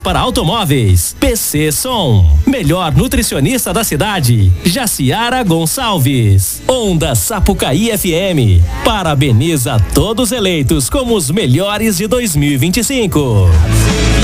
para automóveis. PC Som, melhor nutricionista da cidade, Jaciara Gonçalves. Onda Sapucaí FM, parabeniza todos eleitos como os melhores de 2025.